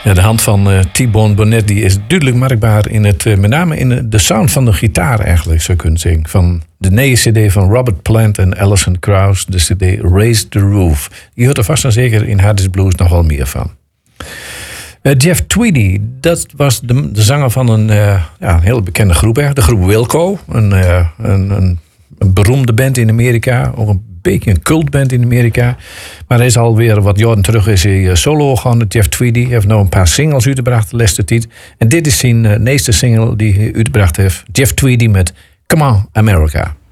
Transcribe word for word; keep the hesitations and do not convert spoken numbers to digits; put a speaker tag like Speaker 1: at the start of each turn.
Speaker 1: Ja, de hand van uh, T-Bone Burnett die is duidelijk merkbaar in het, uh, met name in de sound van de gitaar eigenlijk, zou je kunnen zeggen. Van de nieuwe cd van Robert Plant en Alison Krauss, de cd Raise the Roof. Je hoort er vast en zeker in Hard Is Blues nog wel meer van. Uh, Jeff Tweedy, dat was de, de zanger van een, uh, ja, een hele bekende groep, hè? De groep Wilco. Een, uh, een, een, een beroemde band in Amerika, ook een beetje een cultband in Amerika. Maar hij is alweer wat jaren terug is hij solo gegaan. Jeff Tweedy heeft nou een paar singles uitgebracht de laatste tijd. En dit is zijn uh, eerste single die hij uitgebracht heeft. Jeff Tweedy met Come On America.